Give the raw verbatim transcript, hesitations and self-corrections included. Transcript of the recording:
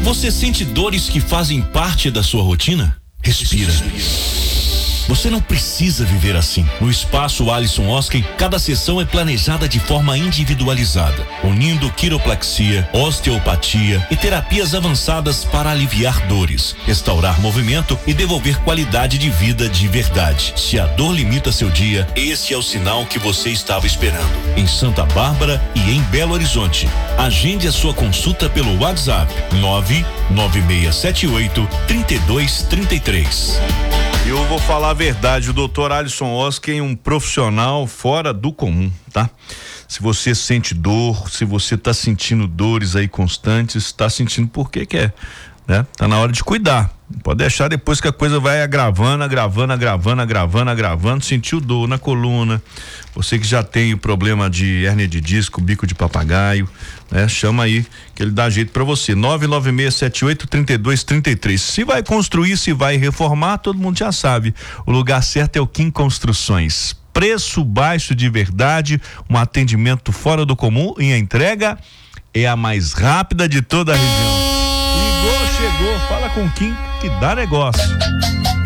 Você sente dores que fazem parte da sua rotina? Respira. Você não precisa viver assim. No Espaço Alisson Osklen, cada sessão é planejada de forma individualizada, unindo quiropraxia, osteopatia e terapias avançadas para aliviar dores, restaurar movimento e devolver qualidade de vida de verdade. Se a dor limita seu dia, esse é o sinal que você estava esperando. Em Santa Bárbara e em Belo Horizonte. Agende a sua consulta pelo WhatsApp nove nove seis sete oito, três dois três três. Eu vou falar a verdade, o doutor Alisson Osklen é um profissional fora do comum, tá? Se você sente dor, se você tá sentindo dores aí constantes, tá sentindo por que que é, né? Tá na hora de cuidar. Pode deixar depois que a coisa vai agravando, agravando, agravando, agravando, agravando, sentiu dor na coluna, você que já tem o problema de hérnia de disco, bico de papagaio, né? Chama aí que ele dá jeito pra você, nove nove seis sete oito, três dois três três. Se vai construir, se vai reformar, todo mundo já sabe, o lugar certo é o Kim Construções. Preço baixo de verdade, um atendimento fora do comum e a entrega é a mais rápida de toda a região. Ligou, chegou, fala com o Kim que dá negócio.